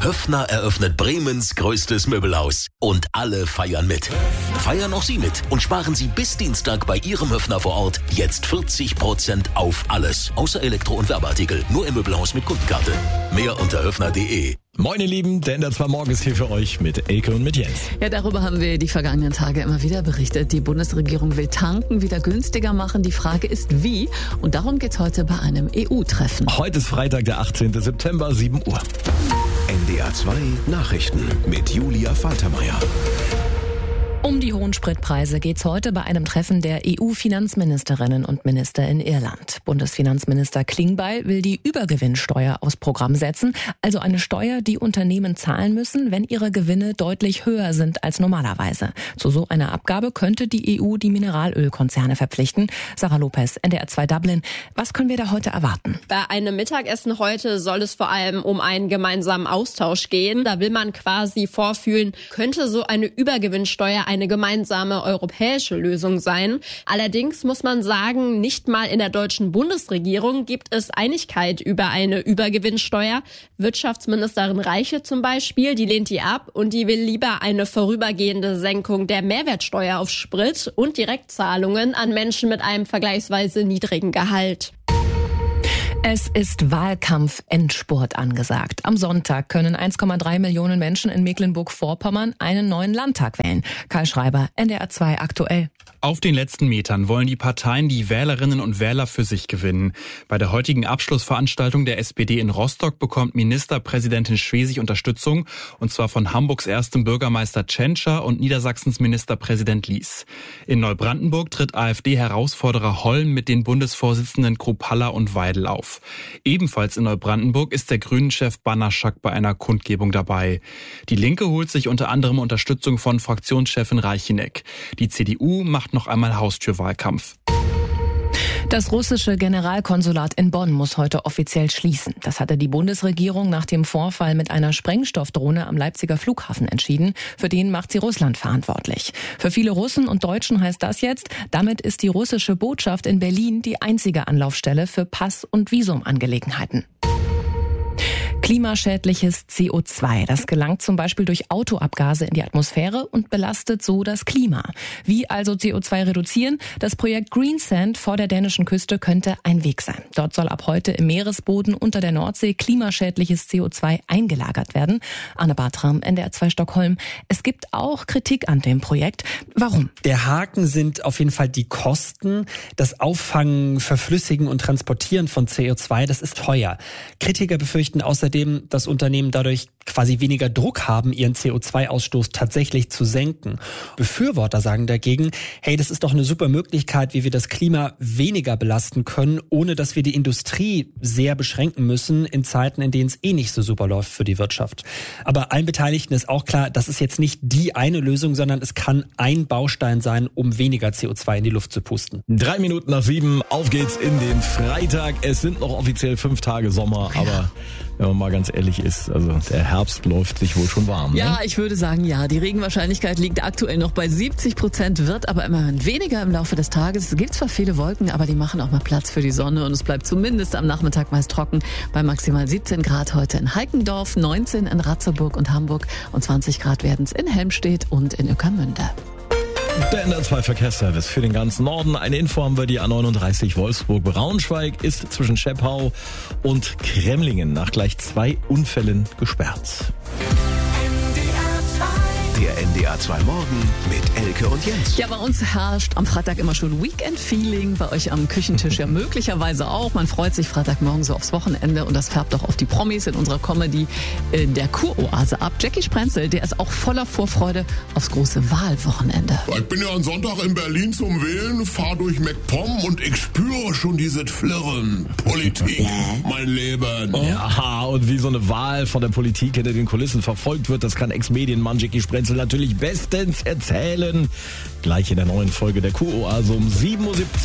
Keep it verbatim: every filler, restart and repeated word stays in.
Höffner eröffnet Bremens größtes Möbelhaus. Und alle feiern mit. Feiern auch Sie mit und sparen Sie bis Dienstag bei Ihrem Höffner vor Ort jetzt vierzig Prozent auf alles. Außer Elektro- und Werbeartikel. Nur im Möbelhaus mit Kundenkarte. Mehr unter höffner punkt de. Moin ihr Lieben, der N D R zwei Morgen ist hier für euch mit Elke und mit Jens. Ja, darüber haben wir die vergangenen Tage immer wieder berichtet. Die Bundesregierung will Tanken wieder günstiger machen. Die Frage ist wie. Und darum geht's heute bei einem E U-Treffen. Heute ist Freitag, der achtzehnten September, sieben Uhr. N D R zwei Nachrichten mit Julia Faltermeier. Um die hohen Spritpreise geht's heute bei einem Treffen der E U-Finanzministerinnen und Minister in Irland. Bundesfinanzminister Klingbeil will die Übergewinnsteuer aufs Programm setzen, also eine Steuer, die Unternehmen zahlen müssen, wenn ihre Gewinne deutlich höher sind als normalerweise. Zu so einer Abgabe könnte die E U die Mineralölkonzerne verpflichten. Sarah Lopez, N D R zwei Dublin. Was können wir da heute erwarten? Bei einem Mittagessen heute soll es vor allem um einen gemeinsamen Austausch gehen. Da will man quasi vorfühlen, könnte so eine Übergewinnsteuer eine gemeinsame europäische Lösung sein. Allerdings muss man sagen, nicht mal in der deutschen Bundesregierung gibt es Einigkeit über eine Übergewinnsteuer. Wirtschaftsministerin Reiche zum Beispiel, die lehnt die ab und die will lieber eine vorübergehende Senkung der Mehrwertsteuer auf Sprit und Direktzahlungen an Menschen mit einem vergleichsweise niedrigen Gehalt. Es ist Wahlkampf-Endspurt angesagt. Am Sonntag können eins Komma drei Millionen Menschen in Mecklenburg-Vorpommern einen neuen Landtag wählen. Karl Schreiber, N D R zwei aktuell. Auf den letzten Metern wollen die Parteien die Wählerinnen und Wähler für sich gewinnen. Bei der heutigen Abschlussveranstaltung der S P D in Rostock bekommt Ministerpräsidentin Schwesig Unterstützung, und zwar von Hamburgs erstem Bürgermeister Tschentscher und Niedersachsens Ministerpräsident Lies. In Neubrandenburg tritt AfD-Herausforderer Holm mit den Bundesvorsitzenden Kruppalla und Weidel auf. Ebenfalls in Neubrandenburg ist der Grünen-Chef Banaschak bei einer Kundgebung dabei. Die Linke holt sich unter anderem Unterstützung von Fraktionschefin Reicheneck. Die C D U macht noch einmal Haustürwahlkampf. Das russische Generalkonsulat in Bonn muss heute offiziell schließen. Das hatte die Bundesregierung nach dem Vorfall mit einer Sprengstoffdrohne am Leipziger Flughafen entschieden. Für den macht sie Russland verantwortlich. Für viele Russen und Deutschen heißt das jetzt, damit ist die russische Botschaft in Berlin die einzige Anlaufstelle für Pass- und Visumangelegenheiten. Klimaschädliches C O zwei. Das gelangt zum Beispiel durch Autoabgase in die Atmosphäre und belastet so das Klima. Wie also C O zwei reduzieren? Das Projekt Greensand vor der dänischen Küste könnte ein Weg sein. Dort soll ab heute im Meeresboden unter der Nordsee klimaschädliches C O zwei eingelagert werden. Anne Bartram, N D R zwei Stockholm. Es gibt auch Kritik an dem Projekt. Warum? Der Haken sind auf jeden Fall die Kosten. Das Auffangen, Verflüssigen und Transportieren von C O zwei, das ist teuer. Kritiker befürchten außerdem, dass Unternehmen dadurch quasi weniger Druck haben, ihren C O zwei Ausstoß tatsächlich zu senken. Befürworter sagen dagegen, hey, das ist doch eine super Möglichkeit, wie wir das Klima weniger belasten können, ohne dass wir die Industrie sehr beschränken müssen in Zeiten, in denen es eh nicht so super läuft für die Wirtschaft. Aber allen Beteiligten ist auch klar, das ist jetzt nicht die eine Lösung, sondern es kann ein Baustein sein, um weniger C O zwei in die Luft zu pusten. Drei Minuten nach sieben, auf geht's in den Freitag. Es sind noch offiziell fünf Tage Sommer, aber wenn man mal ganz ehrlich ist, also der Herbst läuft sich wohl schon warm. Ja, ne? ich würde sagen, ja. Die Regenwahrscheinlichkeit liegt aktuell noch bei siebzig Prozent, wird aber immerhin weniger im Laufe des Tages. Es gibt zwar viele Wolken, aber die machen auch mal Platz für die Sonne und es bleibt zumindest am Nachmittag meist trocken bei maximal siebzehn Grad heute in Heikendorf, neunzehn in Ratzeburg und Hamburg und zwanzig Grad werden es in Helmstedt und in Ueckermünde. Der N D R zwei Verkehrsservice für den ganzen Norden. Eine Info haben wir, die A neununddreißig Wolfsburg-Braunschweig ist zwischen Scheppau und Kremlingen nach gleich zwei Unfällen gesperrt. Der N D R zwei Morgen mit Elke und Jens. Ja, bei uns herrscht am Freitag immer schon Weekend-Feeling. Bei euch am Küchentisch ja möglicherweise auch. Man freut sich Freitagmorgen so aufs Wochenende und das färbt auch auf die Promis in unserer Comedy in der Kuroase ab. Jackie Sprenzel, der ist auch voller Vorfreude aufs große Wahlwochenende. Ich bin ja am Sonntag in Berlin zum Wählen, fahr durch MacPom und ich spüre schon dieses Flirren. Politik, mein Leben. Ja, und wie so eine Wahl von der Politik hinter den Kulissen verfolgt wird, das kann Ex-Medienmann Jackie Sprenzel natürlich bestens erzählen. Gleich in der neuen Folge der Kuroase um sieben Uhr siebzehn.